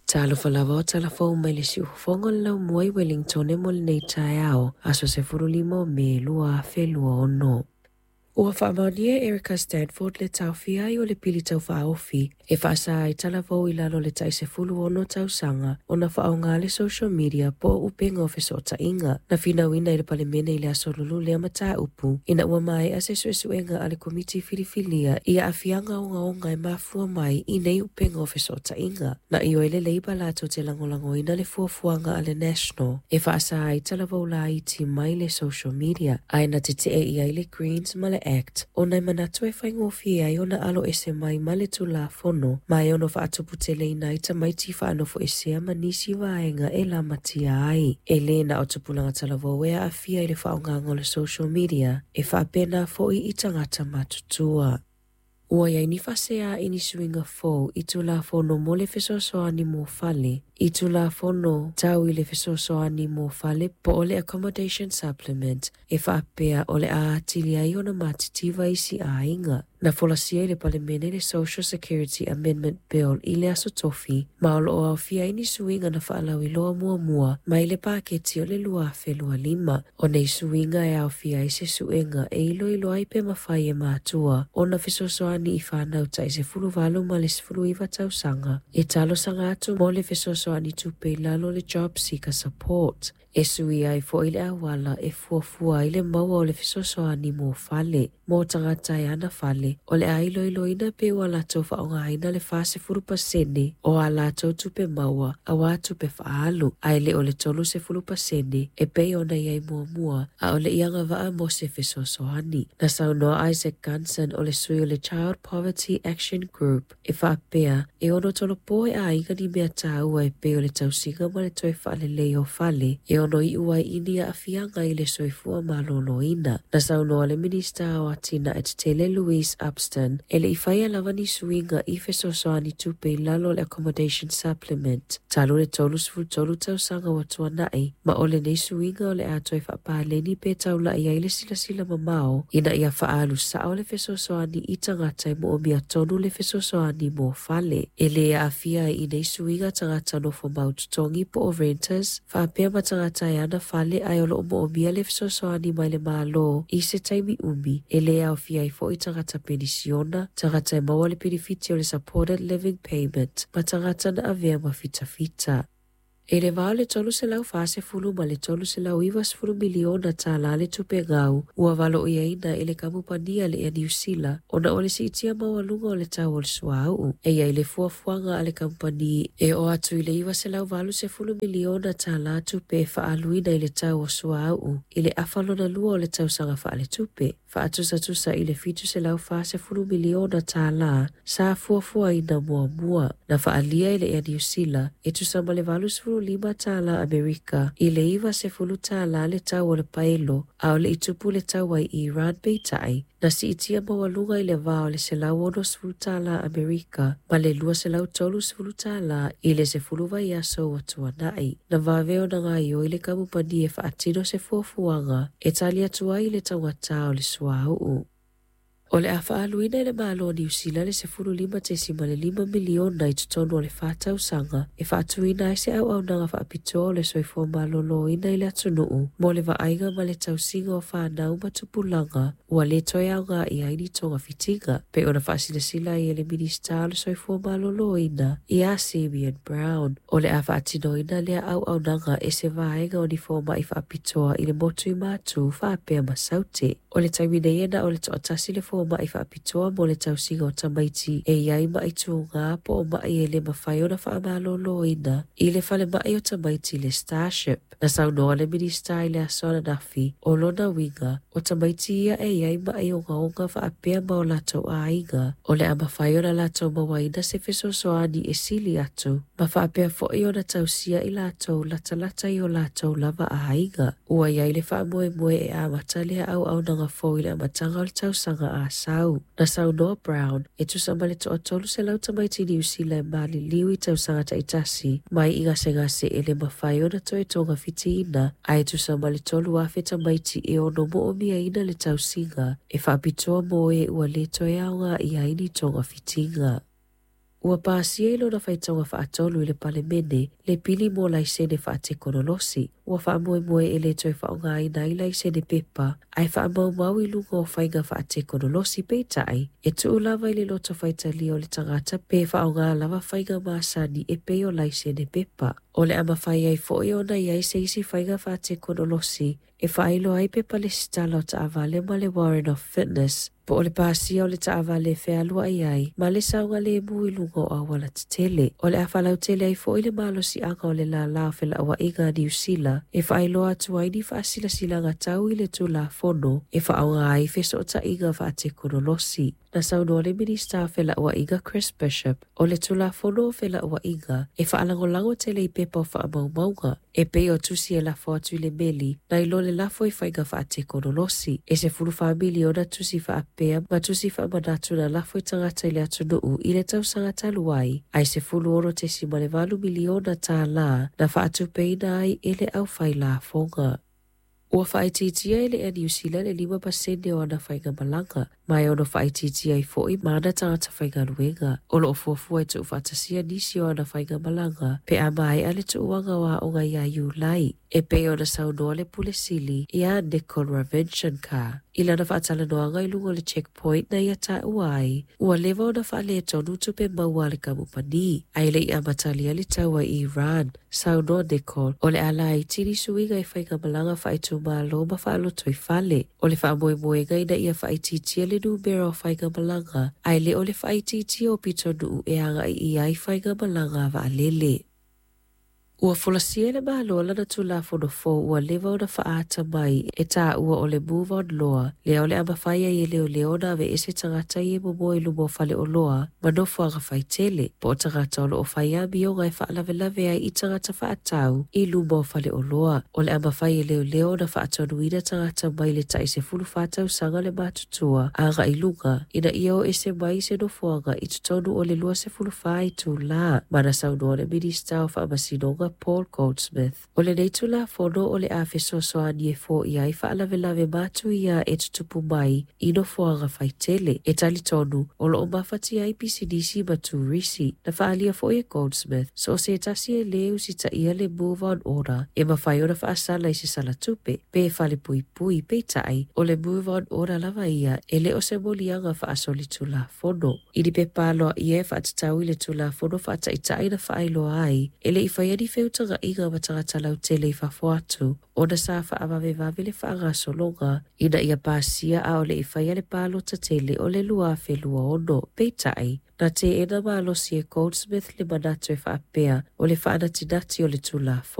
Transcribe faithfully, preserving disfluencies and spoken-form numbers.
Talo falava o talafou mai le si ufonga lau muai Wellington e mole nei tae ao, aso se furulimo me lua felua ono. Ua whaamaunia Erica Stanford le tau fiai o le pili tau whaofi, e whaasa ai talafou i lalo le tai se fulu ono tau sanga, o na whaonga le social media po upenga o feso ta inga, na finawina i le palemene i le asolulu le amata upu, ina ua mai a se suesuenga ale komiti filifilia i a afianga onga onga e mafua mai i nei upenga o feso ta inga, na i oele leiba lato te langolango ina le fuafuanga ale national, e whaasa ai talafou la i ti mai le social media, aina te te e i ai le Greens ma le Act, o nai manatu e whaingofi ai o na alo ese mai ma le tu la fono, mai ono whaatupu te leina i ta maiti whaanofo esea manisi waenga e la matia ai. E le na o tupulanga talavo ea a fia i le whaongango le social media, e whaapena fo i itangata matutua. Ua iai ni whasea i ni suinga fo i tu la fono mo le fesosoa ni mo fale, i tu la fono tau i le fesosoa ni mo fale po o le accommodation supplement e whaapea o le a atili ai ona matitiva isi a inga. Na folasia i le palemene le Social Security Amendment Bill i le aso tofi, ma o loo au fia i ni suinga na whaalau i loa mua mua, ma i le paketi o le lua felua lima, o nei suinga e au fia i se suinga e ilo ilo ai pe mawhai e mātua, o na fesosoani i whanau ta i se fulu walu ma le sifulu iwa tau sanga, e talo sanga atu mo le fesosoani tupe lalo le job seeker support. E sui ai fo i le awala e fuafua i le maua o le fesosoani mo fale, mo tangata e ana fale, o le ailo ilo ina pe ua lato whaonga aina le fase furu pasene, o a lato tupe maua, a watu pe whaalu, a le o le tolu se furu pasene, e pe ona iai mua mua, a o le ianga waa mo se fesosoani. Na saunoa Isaac Gunson o le sui o le Child Poverty Action Group, e whaapea, e ono tolo poe a inga ni mea tāua e pe o le tausinga ma le toi whaale leo fale, e ono i ua ini a fianga i le soifua malolo ina. Na saunoa le minista o atina e tele Louise Upston, e le iwhaia lava ni suinga i fesosoani tupe lalo le accommodation supplement. Talo le tolu sifuru tolu tau sanga watua nai, ma ole nei suinga o le atoi whaapaleni pe tau la ia ile sila sila mamao, ina ia whaalu sa o le fesosoani i tangata i mo o mia tonu le fesosoani mo fale. E le a fia i nei suinga tangata no fo maututongi po o renters, whaapea ma tangata e ana fale ai olo mo o mia le fesosoani mai le malo i se taimi umi, e le a fia i fo i tangata penisiona, tangata e maua le benefiti o le supported living payment, ma tangata na avea ma fita fita. E le vao le tolu se lau fase fulu ma le tolu se lau iwa sifuru miliona tā la le tupe ngau, ua valo ia ina e le kamupania le e New Zealand, ona o le si itia mawalunga o le tau o le suau. E ia i le fuafuanga a le kampani e o atu i le iwa se lau valu se fulu miliona tā la tupe whaaluina i le tau o suau, i le afalona lua o le tau sanga wha le tupe. Whaatusa tusa i le fitu se lau fase fulu miliona tā la, sa fuafua ina mua mua, na whaalia i le e New Zealand, e tusa ma le valu sifuru lima tala Amerika, i le iwa se fulu tala le tau o le paelo, a o le itupu le tau ai Iran peitai, na si itia mawalunga i le vao le se lau ono sifulu tala Amerika, ma le lua se lau tolu sifulu tala i le se fulu vai aso watua nai. Na vaveo na ngai o i le kamupani e whaatino se fuafuanga, e tali atua i le tangata o le suau. O le afa aluina i le malo New Zealand le se fulu lima te sima le lima miliona i tutono o le whātau sanga, e whaatuina i se au au nanga whaapitoa o le soifua malolo ina i le atunuu, mo le vaaiga ma le tausinga o whanau matupulanga, ua le toi au ngā i aini tonga fitinga, pe ona whaasina sila i le minista o le soifua malolo ina, i a Simeon Brown. O le afa atino ina le au au nanga e se vaaiga o ni fōma i whaapitoa i le motu i mātu whaapea masaute. O le taimine iena o le toatasi le fōma i whaapitoa mo le tausinga o tamaiti e iai mai tu ngā po o mai e le mawhai o na whaamalolo ina i le whale mai o tamaiti le Starship. Na saunoa le minista i le asona nafi o lona winga o tamaiti ia e iai mai o ngaonga whaapea mao lato a inga o le ama whai o na lato mawaina se fesosoani e sili atu ma whaapea fo i o na tausia i lato lata lata i o lato lava a inga. Ua iai le whaamoe moe e amata le au au nanga fo i le amatanga o le tausanga a sau. Na saunoa Brown, e tusama le toa tolu se lau tamaiti New Zealand mali liwi tausanga ta itasi, mai inga se ngase e le mawhai o na toe tonga fiti ina, a e tusama le tolu afe tamaiti e ono mo o mia ina le tausinga, e whaapitoa mo e ua le toe au ngā i aini tonga fitinga. Ua pāsia ilo na whaitonga whaatolu i le pale mene, le pili mo lai sene whaate konolosi. Ua whaamoe moe e le toi whaonga i nai lai sene pepa, ai whaamau mau i lunga o whainga whaate konolosi peitai, e tuu lava i le loto whaitali o le tangata pe whaonga lava whainga maasani e pe o lai sene pepa. O le ama whai ai fo i ona i ai se isi whainga whaate konolosi, e whailo ai pepa le sitala o ta avale ma le Warren of Fitness, po o le pāsia o le ta avale whea lua ai ai, ma le saunga le mu i lunga o awala te tele. O le awhalau tele ai fo i le malo si anga o le la lao whela awa inga New Zealand, e whailo atu ai ni whaasila sila ngā tau i le tu la fono, e whaonga ai wheso o ta inga whaate konolosi. Na sauno le minista whela ua inga Chris Bishop, o le tula fono whela ua inga, e whaalango lango tele i pepa o whaamau maunga, e pe o tusi e lafo atu i le meli, na ilo le lafo i whainga whaate konolosi, e se fulu wha miliona tusi wha apea, ma tusi wha manatu na lafo i tangata i le atu nuu i le tau sangata luai, ai se fulu oro te si male valu miliona tā la, na wha atu peina ai e le au whai la fonga. Ua whaititia i le e New Zealand e lima pasene o ana whainga malanga, mai ono whaititia i fo i mana tangata whainga ruenga. Olo o fuafua i tu whatasia nisi o ana whainga malanga, pe a mai ale tu uanga wa o ngai a iu lai, e pe ona saunoa le pule sili i a Nicole Ravention ka. I lana whaatala noanga i lungo le checkpoint na ia ta uai, ua lewa ona whaale tonu tupe maua le kamupani, ai le i amatalia le taua i Iran, saunoa Nicole, o le ala i tiri suinga i whainga malanga whaitu malo ma whaaloto i whale, o le whaamoe moe ngai na ia whaititia le numero o whainga malanga, ai le o le whaititia o pito nuu e anga i ai whainga malanga wa alele. Ua folasia le mahaloa lana tula fono fo ua lewa ona whaata mai e tā ua o le move on loa, lea o le ama whaia i leo leona ve ese tangata i e momo i lumo whale o loa, ma no fuanga whai tele, po o tangata o o whaia mi o ngai whaalave lave ai i tangata whaatau i lumo whale o loa. O le ama whaia leo leona whaatonu ina tangata mai le ta ise fulu whaatau sanga le matutua, anga i lunga, ina ia o ese mai se no fuanga i tutonu o le lua se fulu whai tu la, mana saunoa le minista o whaamasinonga Paul Goldsmith. O le nei tula fono o le awhiso soani e fo i ai whaalave lave matu ia e tutupu mai i no fuanga whai tele. E tali tonu, o lo o mawhati ai P C D C matu risi na whaalia fo i Goldsmith, so se tasi e leu si ta ia le move on order e mawhai o na whaasala i se sala tupe, pe e whale pui pui pe tai o le move on order lava ia e le o se molianga whaasoli tula fono. I di pe palo i e whaatatau i le tula fono whaata i tai na whaailoa ai, e le i whaiani feutanga inga matangata lau tele i whafuatu, o na sa whaamave vavele whaanga solonga, ina ia pāsia a o le i whaia le palo ta tele o le lua whelua ono, peitai, na te ena malo si e Goldsmith le manatu e whaapea o le whaana tinati o le tula